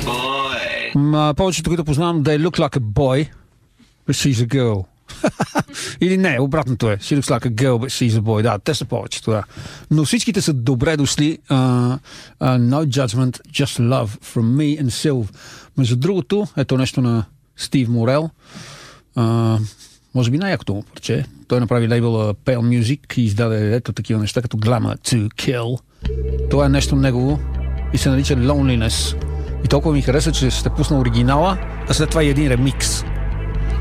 boy. Повечето, които познавам, They look like a boy, but she's a girl. Или не, обратното е. She looks like a girl, but she's a boy. Да, те са повечето, да. Но всичките са добре дошли. No judgment, just love from me and Sylv. Между другото, ето нещо на Стив Морел. Може би най-якото му парче. Той направи лейбъла Pale Music и издаде ето такива неща, като Glamour to Kill. Това е нещо негово и се нарича Loneliness. И толкова ми хареса, че ще пусна оригинала, а след това и един ремикс.